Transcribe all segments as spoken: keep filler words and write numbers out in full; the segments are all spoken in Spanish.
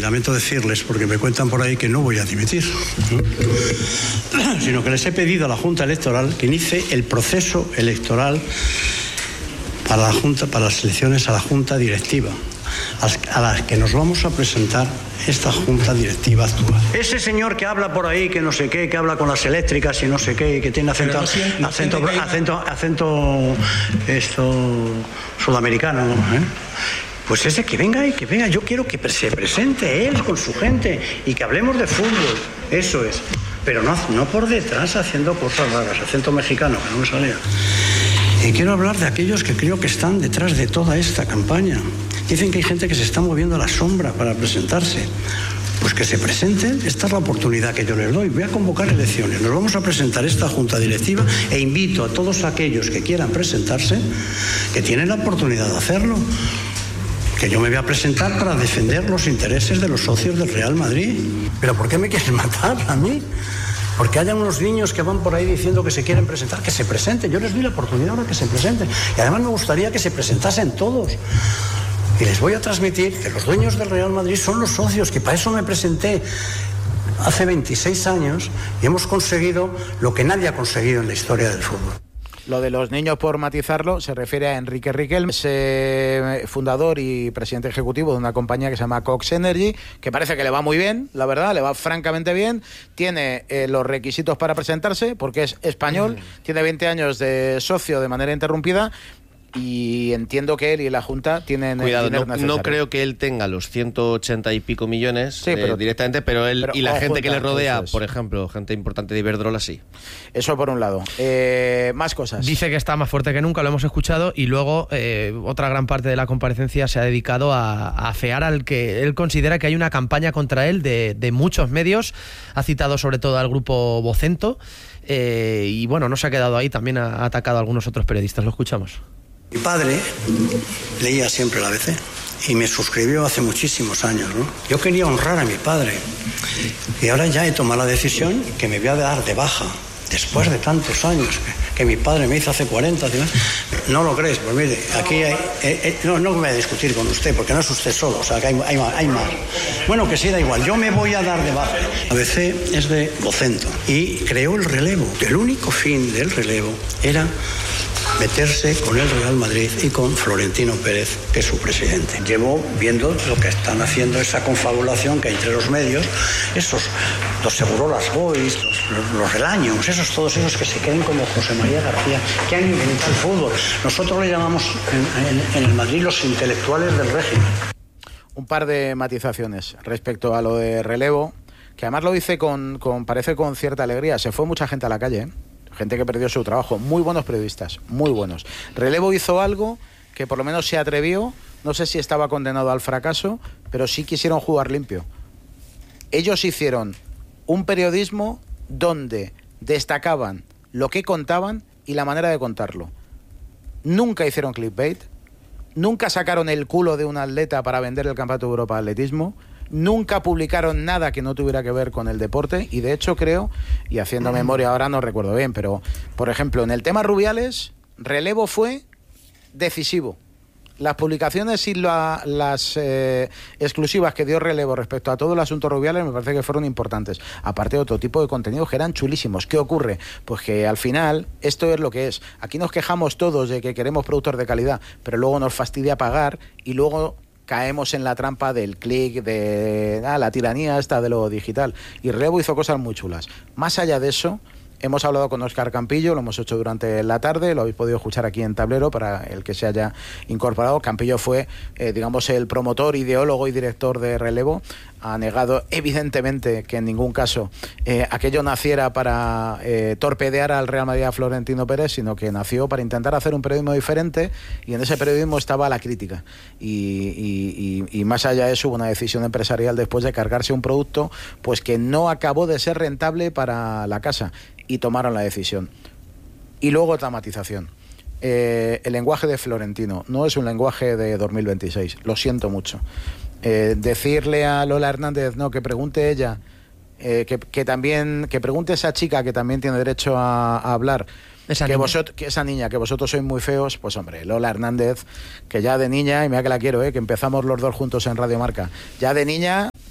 lamento decirles, porque me cuentan por ahí que no voy a dimitir, ¿no? Sino que les he pedido a la Junta Electoral que inicie el proceso electoral para la Junta, para las elecciones a la Junta Directiva, a las que nos vamos a presentar esta Junta Directiva actual. Ese señor que habla por ahí, que no sé qué, que habla con las eléctricas y no sé qué, y que tiene acento, no siempre, acento, acento, acento, acento esto, sudamericano, ¿no? ¿Eh? Pues ese que venga y que venga, yo quiero que se presente él con su gente y que hablemos de fútbol, eso es, pero no, no por detrás haciendo cosas raras, acento mexicano, que no me salía. Y quiero hablar de aquellos que creo que están detrás de toda esta campaña. Dicen que hay gente que se está moviendo a la sombra para presentarse. Pues que se presenten, esta es la oportunidad que yo les doy. Voy a convocar elecciones, nos vamos a presentar esta Junta Directiva e invito a todos aquellos que quieran presentarse, que tienen la oportunidad de hacerlo, que yo me voy a presentar para defender los intereses de los socios del Real Madrid. ¿Pero por qué me quieren matar a mí? Porque haya unos niños que van por ahí diciendo que se quieren presentar, que se presenten. Yo les doy la oportunidad ahora que se presenten. Y además me gustaría que se presentasen todos. Y les voy a transmitir que los dueños del Real Madrid son los socios, que para eso me presenté hace veintiséis años y hemos conseguido lo que nadie ha conseguido en la historia del fútbol. Lo de los niños, por matizarlo, se refiere a Enrique Riquelme, es eh, fundador y presidente ejecutivo de una compañía que se llama Cox Energy, que parece que le va muy bien, la verdad, le va francamente bien, tiene eh, los requisitos para presentarse, porque es español, mm. tiene veinte años de socio de manera interrumpida, y entiendo que él y la Junta tienen Cuidado, el dinero no, necesario. No creo que él tenga los ciento ochenta y pico millones sí, pero, eh, directamente, pero él pero, y la gente Junta, que le rodea, por ejemplo, gente importante de Iberdrola, sí. Eso por un lado. Eh, más cosas. Dice que está más fuerte que nunca, lo hemos escuchado, y luego eh, otra gran parte de la comparecencia se ha dedicado a, a afear al que él considera que hay una campaña contra él de, de muchos medios. Ha citado sobre todo al grupo Vocento eh, y bueno, no se ha quedado ahí, también ha, ha atacado a algunos otros periodistas. Lo escuchamos. Mi padre leía siempre la A B C y me suscribió hace muchísimos años, ¿no? Yo quería honrar a mi padre y ahora ya he tomado la decisión que me voy a dar de baja después de tantos años que, que mi padre me hizo hace cuarenta. No lo crees, pues mire, aquí hay, eh, eh, no, no voy a discutir con usted porque no es usted solo, o sea que hay, hay, hay más. Bueno, que sí, da igual, yo me voy a dar de baja. A B C es de Vocento y creó el relevo. El único fin del relevo era meterse con el Real Madrid y con Florentino Pérez, que es su presidente. Llevo viendo lo que están haciendo, esa confabulación que hay entre los medios, esos, los Segurolas Boys, los, los, los Relaños, esos, todos esos que se creen como José María García, que han inventado el fútbol. Nosotros le llamamos en, en, en el Madrid los intelectuales del régimen. Un par de matizaciones respecto a lo de relevo, que además lo dice con, con parece con cierta alegría. Se fue mucha gente a la calle, ¿eh? Gente que perdió su trabajo, muy buenos periodistas, muy buenos. Relevo hizo algo que por lo menos se atrevió, no sé si estaba condenado al fracaso, pero sí quisieron jugar limpio. Ellos hicieron un periodismo donde destacaban lo que contaban y la manera de contarlo. Nunca hicieron clickbait, nunca sacaron el culo de un atleta para vender el Campeonato de Europa de Atletismo, nunca publicaron nada que no tuviera que ver con el deporte y de hecho creo, y haciendo memoria ahora no recuerdo bien, pero por ejemplo en el tema Rubiales, Relevo fue decisivo. Las publicaciones y la, las eh, exclusivas que dio Relevo respecto a todo el asunto Rubiales me parece que fueron importantes. Aparte de otro tipo de contenidos que eran chulísimos. ¿Qué ocurre? Pues que al final esto es lo que es. Aquí nos quejamos todos de que queremos productos de calidad, pero luego nos fastidia pagar y luego caemos en la trampa del clic, de ah, la tiranía esta de lo digital. Y Relevo hizo cosas muy chulas. Más allá de eso, hemos hablado con Óscar Campillo, lo hemos hecho durante la tarde, lo habéis podido escuchar aquí en Tablero para el que se haya incorporado. Campillo fue, eh, digamos, el promotor, ideólogo y director de Relevo. Ha negado evidentemente que en ningún caso eh, aquello naciera para eh, torpedear al Real Madrid a Florentino Pérez, sino que nació para intentar hacer un periodismo diferente y en ese periodismo estaba la crítica. Y, y, y, y más allá de eso hubo una decisión empresarial después de cargarse un producto pues que no acabó de ser rentable para la casa y tomaron la decisión. Y luego otra matización. Eh, el lenguaje de Florentino no es un lenguaje de dos mil veintiséis, lo siento mucho. Eh, decirle a Lola Hernández, no, que pregunte ella, eh, que, que también, que pregunte esa chica que también tiene derecho a, a hablar, esa que, vosotros, que esa niña, que vosotros sois muy feos, pues hombre, Lola Hernández, que ya de niña, y mira que la quiero, eh, que empezamos los dos juntos en Radio Marca, ya de niña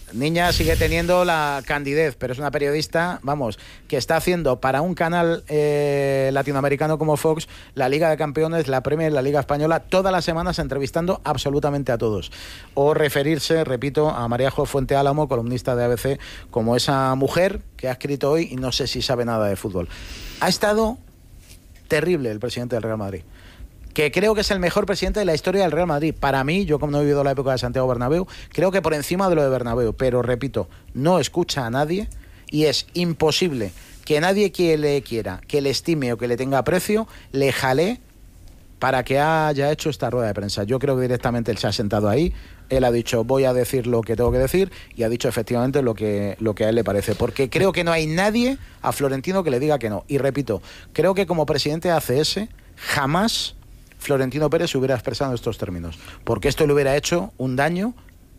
Niña sigue teniendo la candidez, pero es una periodista, vamos, que está haciendo para un canal eh, latinoamericano como Fox la Liga de Campeones, la Premier, la Liga Española, todas las semanas entrevistando absolutamente a todos. O referirse, repito, a María Jo Fuente Álamo, columnista de A B C, como esa mujer que ha escrito hoy y no sé si sabe nada de fútbol. Ha estado terrible el presidente del Real Madrid, que creo que es el mejor presidente de la historia del Real Madrid. Para mí, yo como no he vivido la época de Santiago Bernabéu, creo que por encima de lo de Bernabéu, pero repito, no escucha a nadie y es imposible que nadie que le quiera, que le estime o que le tenga aprecio, le jale para que haya hecho esta rueda de prensa. Yo creo que directamente él se ha sentado ahí, él ha dicho voy a decir lo que tengo que decir y ha dicho efectivamente lo que, lo que a él le parece, porque creo que no hay nadie a Florentino que le diga que no. Y repito, creo que como presidente de A C S jamás Florentino Pérez se hubiera expresado en estos términos, porque esto le hubiera hecho un daño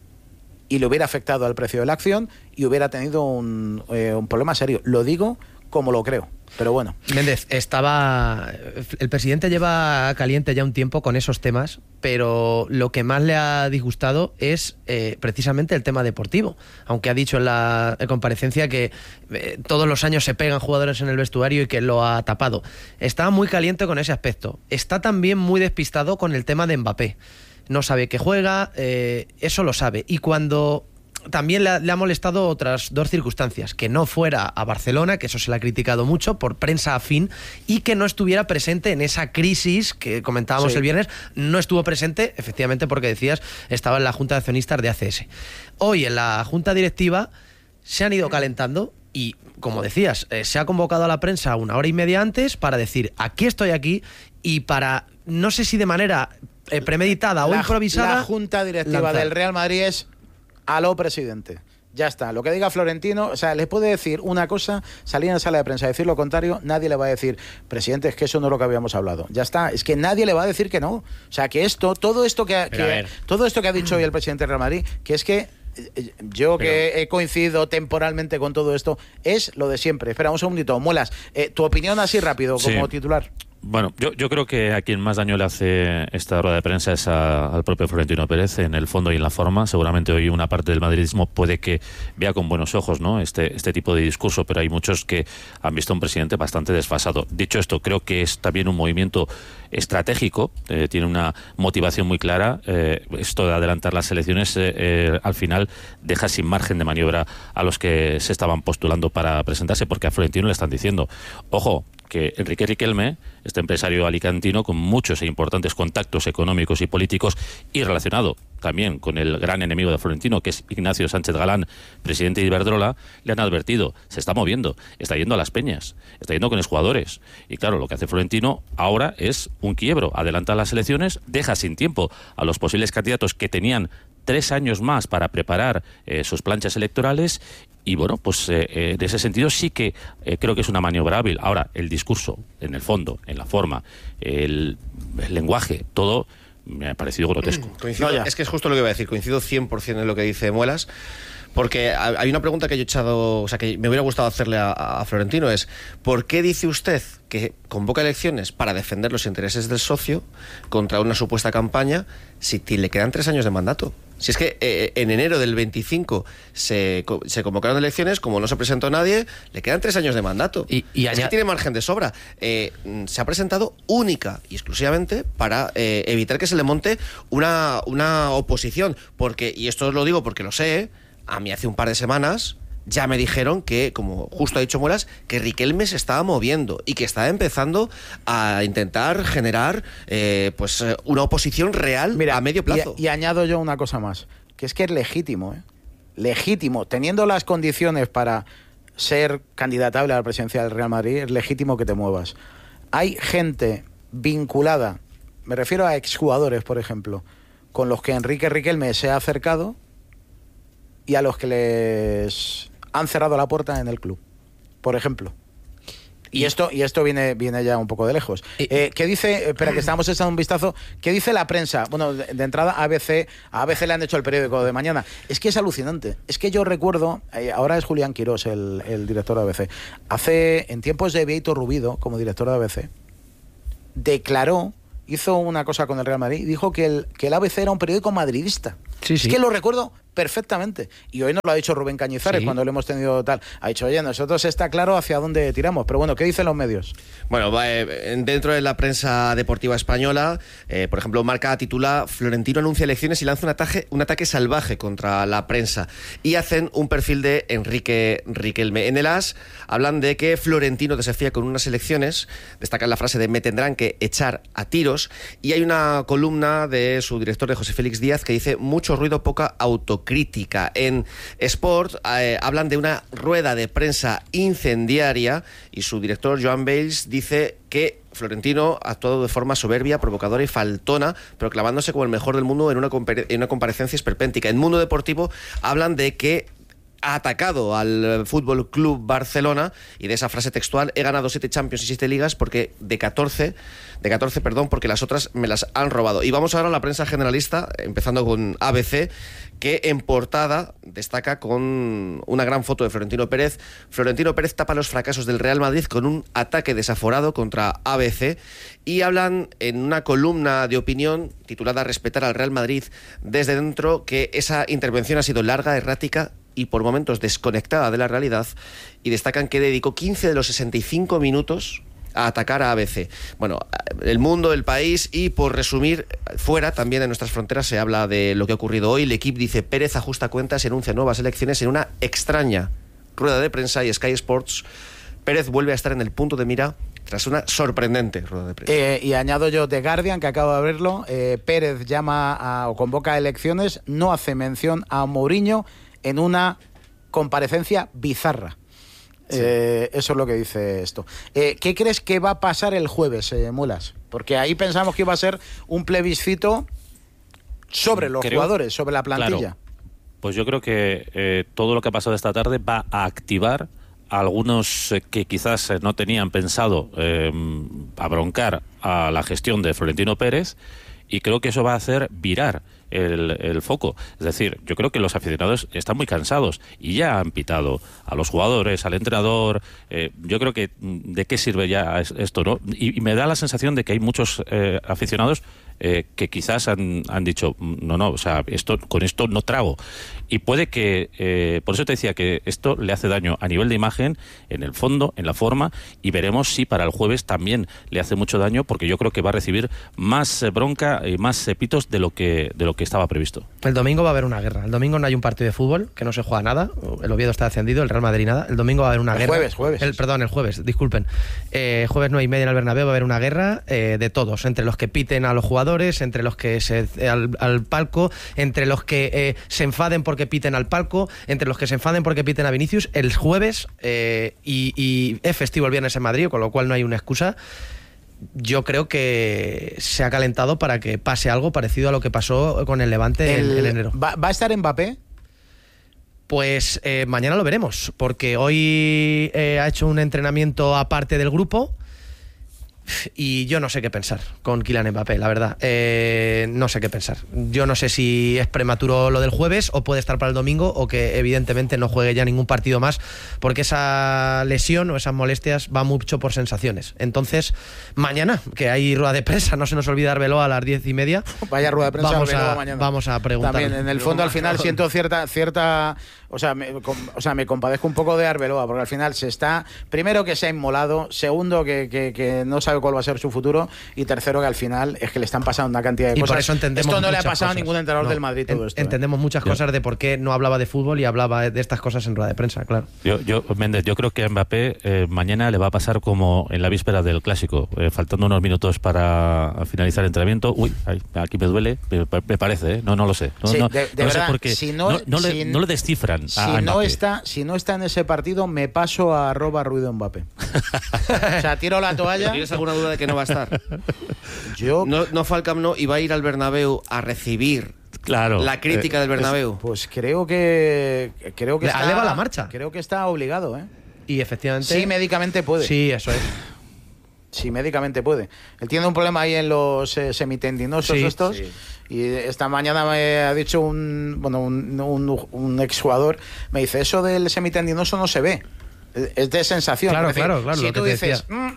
y le hubiera afectado al precio de la acción y hubiera tenido un, eh, un problema serio. Lo digo como lo creo, pero bueno. Méndez, estaba... El presidente lleva caliente ya un tiempo con esos temas, pero lo que más le ha disgustado es eh, precisamente el tema deportivo, aunque ha dicho en la comparecencia que eh, todos los años se pegan jugadores en el vestuario y que lo ha tapado. Está muy caliente con ese aspecto. Está también muy despistado con el tema de Mbappé. No sabe que juega, eh, eso lo sabe. Y cuando... También le ha, le ha molestado otras dos circunstancias, que no fuera a Barcelona, que eso se le ha criticado mucho por prensa afín, y que no estuviera presente en esa crisis que comentábamos sí. el viernes. No estuvo presente, efectivamente, porque decías, estaba en la Junta de Accionistas de A C S. Hoy en la Junta Directiva se han ido calentando y, como decías, eh, se ha convocado a la prensa una hora y media antes para decir, aquí estoy aquí, y para, no sé si de manera eh, premeditada la, o improvisada... La Junta Directiva lanzar. del Real Madrid es... Aló, presidente. Ya está. Lo que diga Florentino, o sea, les puede decir una cosa, salir en la sala de prensa y decir lo contrario, nadie le va a decir, presidente, es que eso no es lo que habíamos hablado. Ya está. Es que nadie le va a decir que no. O sea, que esto, todo esto que, que todo esto que ha dicho hoy el presidente del Real Madrid, que es que yo que Pero... he coincidido temporalmente con todo esto, es lo de siempre. Espera un segundito, Muelas, eh, tu opinión así rápido, como sí. titular. Bueno, yo, yo creo que a quien más daño le hace esta rueda de prensa es a, al propio Florentino Pérez, en el fondo y en la forma. Seguramente hoy una parte del madridismo puede que vea con buenos ojos, ¿no?, este, este tipo de discurso, pero hay muchos que han visto a un presidente bastante desfasado. Dicho esto, creo que es también un movimiento estratégico, eh, tiene una motivación muy clara. Eh, esto de adelantar las elecciones eh, eh, al final deja sin margen de maniobra a los que se estaban postulando para presentarse, porque a Florentino le están diciendo, ojo, que Enrique Riquelme, este empresario alicantino con muchos e importantes contactos económicos y políticos, y relacionado también con el gran enemigo de Florentino, que es Ignacio Sánchez Galán, presidente de Iberdrola, le han advertido, se está moviendo, está yendo a las peñas, está yendo con los jugadores. Y claro, lo que hace Florentino ahora es un quiebro, adelanta las elecciones, deja sin tiempo a los posibles candidatos que tenían tres años más para preparar eh, sus planchas electorales. Y bueno, pues eh, eh, en ese sentido sí que eh, creo que es una maniobra hábil. Ahora, el discurso, en el fondo, en la forma, el, el lenguaje, todo me ha parecido grotesco. Coincido, no, es que es justo lo que iba a decir, coincido cien por ciento en lo que dice Muelas, porque hay una pregunta que yo he echado, o sea, que me hubiera gustado hacerle a, a Florentino, es ¿por qué dice usted que convoca elecciones para defender los intereses del socio contra una supuesta campaña si le quedan tres años de mandato? Si es que eh, en enero del veinticinco se, se convocaron elecciones, como no se presentó nadie, le quedan tres años de mandato. Y, y es añad... que tiene margen de sobra. Eh, se ha presentado única y exclusivamente para eh, evitar que se le monte una, una oposición. Porque, y esto lo digo porque lo sé, a mí hace un par de semanas ya me dijeron que, como justo ha dicho Muelas, que Riquelme se estaba moviendo y que estaba empezando a intentar generar eh, pues una oposición real. Mira, a medio plazo. Y, y añado yo una cosa más, que es que es legítimo, ¿eh? Legítimo, teniendo las condiciones para ser candidatable a la presidencia del Real Madrid, es legítimo que te muevas. Hay gente vinculada, me refiero a exjugadores, por ejemplo, con los que Enrique Riquelme se ha acercado y a los que les han cerrado la puerta en el club, por ejemplo. Y esto y esto viene viene ya un poco de lejos. Eh, ¿Qué dice? Espera, que estamos echando un vistazo. ¿Qué dice la prensa? Bueno, de, de entrada A B C, a ABC le han hecho el periódico de mañana. Es que es alucinante. Es que yo recuerdo, eh, ahora es Julián Quirós el, el director de A B C. Hace, en tiempos de Bieito Rubido, como director de A B C, declaró, hizo una cosa con el Real Madrid y dijo que el, que el A B C era un periódico madridista. Sí, sí. Es que lo recuerdo perfectamente. Y hoy nos lo ha dicho Rubén Cañizares, sí, cuando lo hemos tenido tal. Ha dicho, oye, nosotros está claro hacia dónde tiramos. Pero bueno, ¿qué dicen los medios? Bueno, eh, dentro de la prensa deportiva española, eh, por ejemplo, Marca titula: Florentino anuncia elecciones y lanza un ataque, un ataque salvaje contra la prensa. Y hacen un perfil de Enrique Riquelme. En el As hablan de que Florentino desafía con unas elecciones, destacan la frase de me tendrán que echar a tiros. Y hay una columna de su director, de José Félix Díaz, que dice mucho ruido, poca autocrítica. En Sport eh, hablan de una rueda de prensa incendiaria y su director, Joan Bales, dice que Florentino ha actuado de forma soberbia, provocadora y faltona, proclamándose como el mejor del mundo en una, en una comparecencia esperpéntica. En Mundo Deportivo hablan de que ha atacado al Fútbol Club Barcelona y de esa frase textual: he ganado siete Champions y siete ligas porque de catorce, de catorce, perdón, porque las otras me las han robado. Y vamos ahora a la prensa generalista, empezando con A B C, que en portada destaca con una gran foto de Florentino Pérez. Florentino Pérez tapa los fracasos del Real Madrid con un ataque desaforado contra A B C, y hablan en una columna de opinión titulada Respetar al Real Madrid desde dentro que esa intervención ha sido larga, errática y por momentos desconectada de la realidad, y destacan que dedicó quince de los sesenta y cinco minutos a atacar a A B C. Bueno, el mundo, el país, y por resumir, fuera también de nuestras fronteras se habla de lo que ha ocurrido hoy. El equipo dice: Pérez ajusta cuentas y anuncia nuevas elecciones en una extraña rueda de prensa, y Sky Sports: Pérez vuelve a estar en el punto de mira tras una sorprendente rueda de prensa. Eh, y añado yo, The Guardian, que acabo de verlo, eh, Pérez llama a, o convoca a elecciones, no hace mención a Mourinho en una comparecencia bizarra. Sí. Eh, eso es lo que dice esto. Eh, ¿Qué crees que va a pasar el jueves, eh, Mulas? Porque ahí pensamos que iba a ser un plebiscito sobre los creo, jugadores, sobre la plantilla. Claro, pues yo creo que eh, todo lo que ha pasado esta tarde va a activar a algunos eh, que quizás eh, no tenían pensado eh, abroncar a la gestión de Florentino Pérez, y creo que eso va a hacer virar el, el foco. Es decir, yo creo que los aficionados están muy cansados y ya han pitado a los jugadores, al entrenador. Eh, yo creo que ¿de qué sirve ya esto, no? Y, y me da la sensación de que hay muchos eh, aficionados eh, que quizás han, han dicho no, no, o sea, esto con esto no trago. Y puede que, eh, por eso te decía que esto le hace daño a nivel de imagen, en el fondo, en la forma, y veremos si para el jueves también le hace mucho daño, porque yo creo que va a recibir más eh, bronca y más eh, pitos de lo que de lo que estaba previsto. El domingo va a haber una guerra. El domingo no hay un partido de fútbol, que no se juega nada. El Oviedo está descendido, el Real Madrid nada. El domingo va a haber una el guerra. Jueves, jueves. El, perdón, el jueves, disculpen. Eh, jueves nueve y media en el Bernabéu va a haber una guerra eh, de todos, entre los que piten a los jugadores, entre los que se al, al palco, entre los que eh, se enfaden porque piten al palco, entre los que se enfaden porque piten a Vinicius. El jueves eh, y, y es festivo el viernes en Madrid, con lo cual no hay una excusa. Yo creo que se ha calentado para que pase algo parecido a lo que pasó con el Levante el, en, en enero. ¿Va, ¿Va a estar Mbappé? Pues eh, mañana lo veremos, porque hoy eh, ha hecho un entrenamiento aparte del grupo y yo no sé qué pensar con Kylian Mbappé, la verdad. Eh, no sé qué pensar. Yo no sé si es prematuro lo del jueves o puede estar para el domingo, o que evidentemente no juegue ya ningún partido más, porque esa lesión o esas molestias va mucho por sensaciones. Entonces, mañana, que hay rueda de prensa, no se nos olvida Arbeloa a las diez y media. Vaya rueda de prensa, vamos a, mañana. Vamos a preguntar. También, en el fondo, al final siento cierta... cierta o sea, me, o sea, me compadezco un poco de Arbeloa, porque al final se está... Primero, que se ha inmolado. Segundo, que, que, que no sabe cuál va a ser su futuro. Y tercero, que al final es que le están pasando una cantidad de y cosas. Por eso entendemos esto no le ha pasado cosas. a ningún entrenador no, del Madrid todo en, esto. Entendemos ¿eh? muchas cosas de por qué no hablaba de fútbol y hablaba de estas cosas en rueda de prensa, claro. Yo, yo Méndez, yo creo que a Mbappé eh, mañana le va a pasar como en la víspera del Clásico, eh, faltando unos minutos para finalizar el entrenamiento. Uy, ay, aquí me duele, me, me parece, ¿eh? No, no lo sé. No, sí, no, de, de no verdad, sé porque si no, no, no, si, le, no le descifran si a no Mbappé. está Si no está en ese partido, me paso a arroba ruido Mbappé. O sea, tiro la toalla. ¿Tienes alguna duda de que no va a estar? Yo... No, no fue al Camp Nou y va a ir al Bernabéu a recibir claro, la crítica eh, del Bernabéu. Pues, pues creo que creo que le está, eleva la marcha. Creo que está obligado, ¿eh? Y efectivamente... Sí, médicamente puede. Sí, eso es. Sí, médicamente puede. Él tiene un problema ahí en los eh, semitendinosos sí, estos. Sí. Y esta mañana me ha dicho un bueno un, un, un exjugador, me dice, eso del semitendinoso no se ve. Es de sensación. Claro, decir, claro, claro. Si lo tú que te dices, decía. mmm,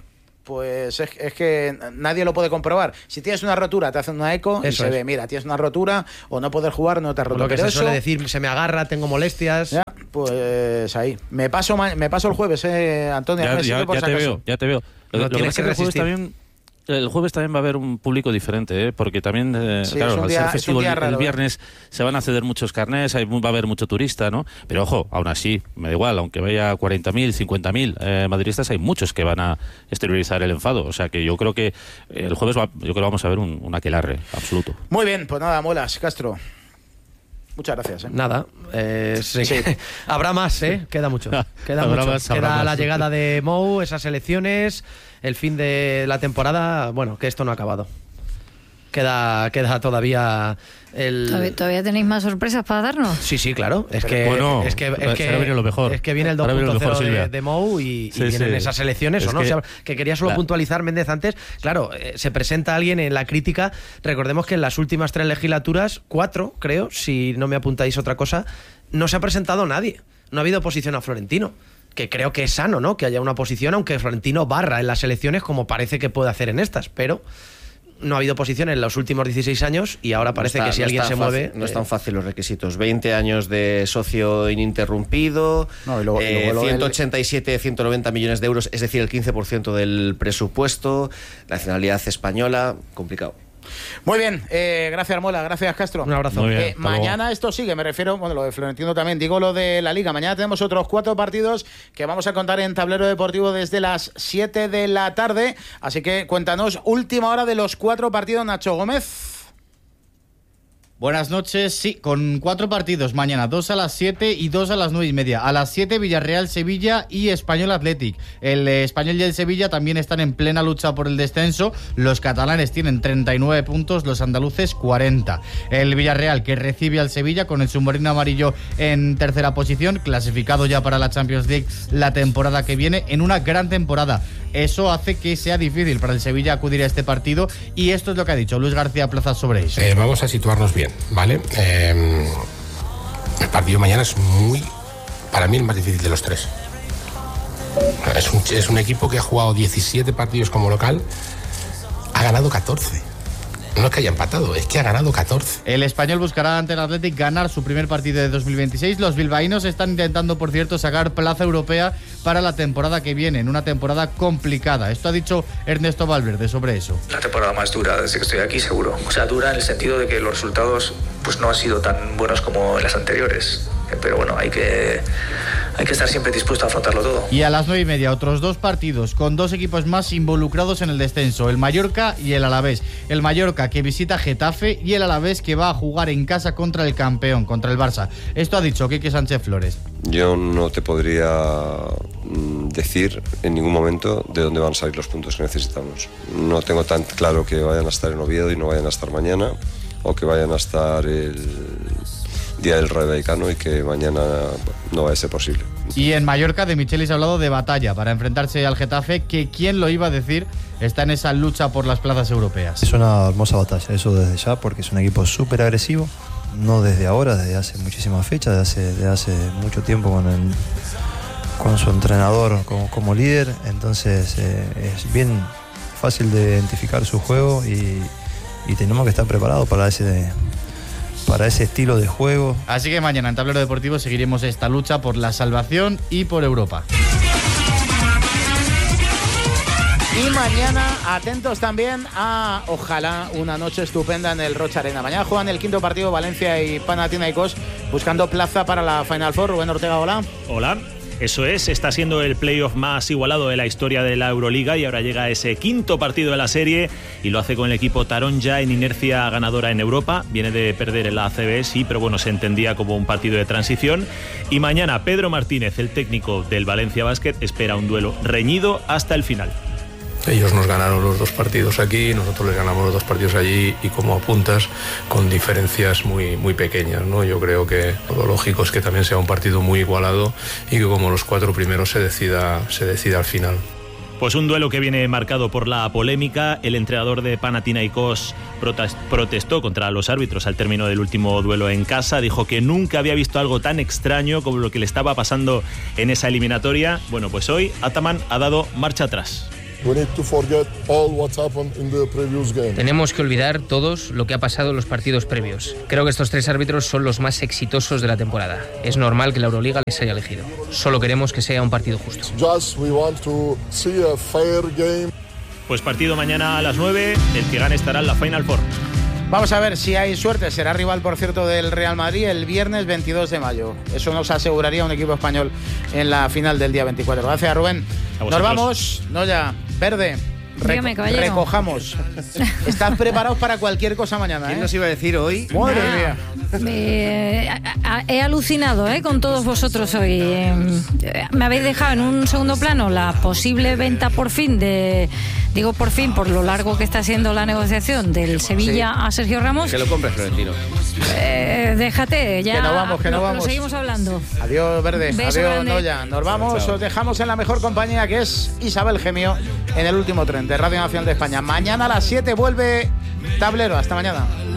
Pues es, es que nadie lo puede comprobar. Si tienes una rotura, te hacen una eco y Eso se es. ve, mira, tienes una rotura o no poder jugar, no te has roto. Lo que Pero se eso, suele decir, se me agarra, tengo molestias. ya, pues ahí. Me paso ma- me paso el jueves, eh, Antonio. Ya, me ya- sirve por ya si te acaso. veo, ya te veo. No Lo, lo que tienes pasa es que que el jueves resistir. también el jueves también va a haber un público diferente, ¿eh? Porque también, eh, Sí, claro, es un al día- ser es un festivo día el, raro, el ¿eh? viernes se van a ceder muchos carnés, hay, va a haber mucho turista, ¿no? Pero ojo, aún así, me da igual, aunque vaya cuarenta mil, cincuenta mil eh, madridistas, hay muchos que van a exteriorizar el enfado. O sea que yo creo que el jueves va, yo creo que vamos a ver un, un aquelarre absoluto. Muy bien, pues nada, Muelas, Castro. Muchas gracias. ¿eh? Nada, eh, sí. Sí. Habrá más, ¿eh? Queda mucho. Queda Habrá mucho. más, habrá Queda más. la llegada de Mou, esas elecciones, el fin de la temporada. Bueno, que esto no ha acabado. Queda, queda todavía el... ¿Todavía, todavía tenéis más sorpresas para darnos? Sí, sí, claro. Es que, Bueno, es que, es ahora que, viene lo mejor. es que viene el dos Ahora viene lo punto mejor, cero de, Silvia. de Mou y, y Sí, vienen sí. esas elecciones, Es ¿o no? que- O sea, que quería solo la- puntualizar Méndez antes. Claro, eh, se presenta alguien en la crítica. Recordemos que en las últimas tres legislaturas, cuatro, creo, si no me apuntáis otra cosa, no se ha presentado nadie. No ha habido oposición a Florentino. Que creo que es sano, ¿no? Que haya una oposición, aunque Florentino barra en las elecciones como parece que puede hacer en estas, pero no ha habido oposición en los últimos dieciséis años y ahora parece No está- que si no alguien es se tan fácil- mueve... No es eh, tan fácil los requisitos. veinte años de socio ininterrumpido, No, y luego- y eh, luego lo del- ciento ochenta y siete, ciento noventa millones de euros, es decir, el quince por ciento del presupuesto, nacionalidad española, complicado. Muy bien, eh, gracias Muela, gracias Castro. Un abrazo. Muy bien, Eh, hasta luego. mañana esto sigue, me refiero, bueno, lo de Florentino también, digo lo de la Liga. Mañana tenemos otros cuatro partidos que vamos a contar en Tablero Deportivo desde las siete de la tarde. Así que cuéntanos, última hora de los cuatro partidos, Nacho Gómez. Buenas noches, sí, con cuatro partidos mañana, dos a las siete y dos a las nueve y media. A las siete Villarreal, Sevilla y Español Athletic. El eh, Español y el Sevilla también están en plena lucha por el descenso. Los catalanes tienen treinta y nueve puntos, los andaluces cuarenta. El Villarreal que recibe al Sevilla con el submarino amarillo en tercera posición, clasificado ya para la Champions League la temporada que viene, en una gran temporada. Eso hace que sea difícil para el Sevilla acudir a este partido y esto es lo que ha dicho Luis García Plaza sobre eso. Eh, vamos a situarnos bien, ¿vale? Eh, el partido mañana es muy, para mí, el más difícil de los tres. Es un, es un equipo que ha jugado diecisiete partidos como local, ha ganado catorce. No es que haya empatado, es que ha ganado catorce. El Español buscará ante el Athletic ganar su primer partido de dos mil veintiséis. Los bilbaínos están intentando, por cierto, sacar plaza europea para la temporada que viene, en una temporada complicada. Esto ha dicho Ernesto Valverde sobre eso. La temporada más dura desde que estoy aquí, seguro. O sea, dura en el sentido de que los resultados pues no han sido tan buenos como en las anteriores. Pero bueno, hay que, hay que estar siempre dispuesto a afrontarlo todo. Y a las nueve y media, otros dos partidos con dos equipos más involucrados en el descenso, el Mallorca y el Alavés. El Mallorca que visita Getafe y el Alavés que va a jugar en casa contra el campeón, contra el Barça. Esto ha dicho Quique Sánchez Flores. Yo no te podría mm, decir en ningún momento de dónde van a salir los puntos que necesitamos. No tengo tan claro que vayan a estar en Oviedo y no vayan a estar mañana, o que vayan a estar el día del Rayo Vallecano y que mañana no vaya a ser posible. Y en Mallorca de Michelis ha hablado de batalla para enfrentarse al Getafe, que quién lo iba a decir, está en esa lucha por las plazas europeas. Es una hermosa batalla, eso desde ya, porque es un equipo súper agresivo, no desde ahora, desde hace muchísimas fechas, desde hace, desde hace mucho tiempo con, el, con su entrenador como, como líder, entonces eh, es bien fácil de identificar su juego y, y tenemos que estar preparados para ese, para ese estilo de juego. Así que mañana en Tablero Deportivo seguiremos esta lucha por la salvación y por Europa. Y mañana, atentos también a, ojalá, una noche estupenda en el Rocha Arena. Mañana juegan el quinto partido Valencia y Panathinaikos buscando plaza para la Final Four. Rubén Ortega, hola. Hola. Eso es, está siendo el playoff más igualado de la historia de la Euroliga y ahora llega ese quinto partido de la serie y lo hace con el equipo Taronja en inercia ganadora en Europa. Viene de perder en la A C B, sí, pero bueno, se entendía como un partido de transición. Y mañana Pedro Martínez, el técnico del Valencia Basket, espera un duelo reñido hasta el final. Ellos nos ganaron los dos partidos aquí, nosotros les ganamos los dos partidos allí y como apuntas, con diferencias muy, muy pequeñas, ¿no? Yo creo que lo lógico es que también sea un partido muy igualado y que como los cuatro primeros se decida, se decida al final. Pues un duelo que viene marcado por la polémica. El entrenador de Panathinaikos protestó contra los árbitros al término del último duelo en casa. Dijo que nunca había visto algo tan extraño como lo que le estaba pasando en esa eliminatoria. Bueno, pues hoy Ataman ha dado marcha atrás. We need to forget all what's happened in the previous game. Tenemos que olvidar todos lo que ha pasado en los partidos previos. Creo que estos tres árbitros son los más exitosos de la temporada. Es normal que la Euroliga les haya elegido. Solo queremos que sea un partido justo. Just we want to see a fair game. Pues partido mañana a las nueve, el que gane estará en la Final Four. Vamos a ver si hay suerte. Será rival, por cierto, del Real Madrid el viernes veintidós de mayo. Eso nos aseguraría un equipo español en la final del día veinticuatro. Gracias, Rubén. Nos vamos. No ya. Verde. Dígame, caballero. Recojamos. Están preparados para cualquier cosa mañana. ¿Quién ¿eh? nos iba a decir hoy? Madre Ah. mía. Eh, a- a- he alucinado ¿eh? con todos vosotros hoy. Eh, me habéis dejado en un segundo plano la posible venta por fin de, digo por fin, por lo largo que está siendo la negociación del Sevilla Sí. a Sergio Ramos. Que lo compre Florentino. Eh, déjate, ya Que no vamos, que no lo- vamos. lo seguimos hablando. Adiós, Verde. Beso Adiós, grande. Noya. Nos vamos. Chao. Os dejamos en la mejor compañía, que es Isabel Gemio, en el último tren de Radio Nacional de España. Mañana a las siete vuelve Tablero. Hasta mañana.